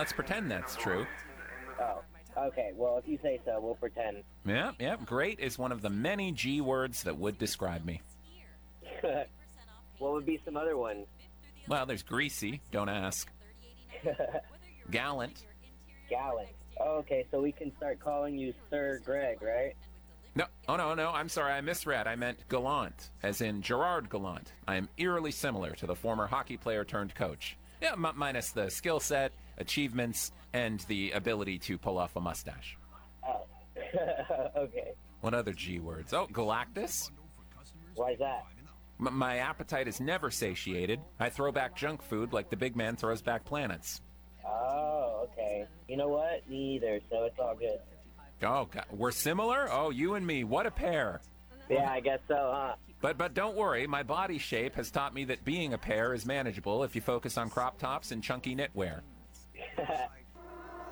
let's pretend that's true. Oh, okay. Well, if you say so, we'll pretend. Yep. Great is one of the many G words that would describe me. What would be some other ones? Well, there's greasy. Don't ask. Gallant. Gallant. Oh, okay, so we can start calling you Sir Greg, right? No, no. I'm sorry, I misread. I meant gallant, as in Gerard Gallant. I am eerily similar to the former hockey player turned coach. Yeah, minus the skill set, achievements, and the ability to pull off a mustache. Oh, okay. What other G words? Oh, Galactus. Why's that? My appetite is never satiated. I throw back junk food like the big man throws back planets. Oh, okay. You know what? Me either, so it's all good. Oh, God. We're similar? Oh, you and me, what a pair. Yeah, I guess so, huh? But don't worry, my body shape has taught me that being a pair is manageable if you focus on crop tops and chunky knitwear.